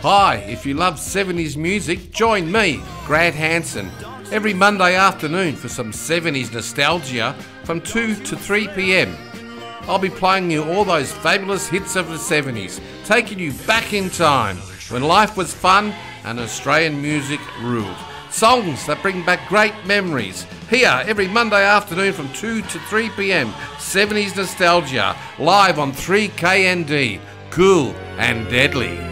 Hi, if you love 70s music, join me, Grant Hanson, every Monday afternoon for some 70s nostalgia from 2 to 3 p.m. I'll be playing you all those fabulous hits of the 70s, taking you back in time when life was fun and Australian music ruled. Songs that bring back great memories. Here, every Monday afternoon from 2 to 3 p.m, 70s Nostalgia, live on 3KND. Cool and deadly.